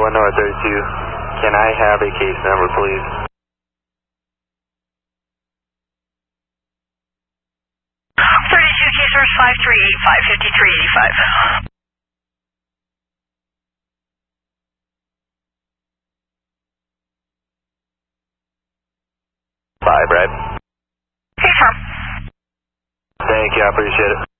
1 North 32. Can I have a case number, please? Case source 5385, 5385. Bye, Brad. Hey, Tom. Thank you, I appreciate it.